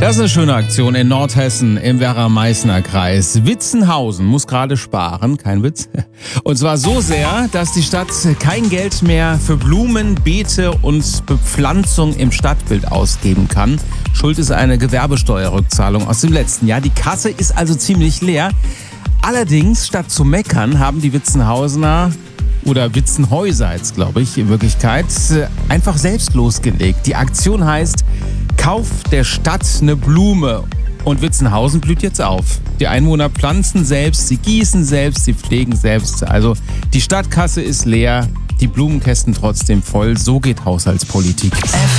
Das ist eine schöne Aktion in Nordhessen im Werra-Meißner-Kreis. Witzenhausen muss gerade sparen, kein Witz. Und zwar so sehr, dass die Stadt kein Geld mehr für Blumen, Beete und Bepflanzung im Stadtbild ausgeben kann. Schuld ist eine Gewerbesteuerrückzahlung aus dem letzten Jahr. Die Kasse ist also ziemlich leer. Allerdings, statt zu meckern, haben die Witzenhausener oder Witzenhäuser jetzt, glaube ich, in Wirklichkeit einfach selbst losgelegt. Die Aktion heißt Kauf der Stadt eine Blume. Und Witzenhausen blüht jetzt auf. Die Einwohner pflanzen selbst, sie gießen selbst, sie pflegen selbst. Also die Stadtkasse ist leer, die Blumenkästen trotzdem voll. So geht Haushaltspolitik.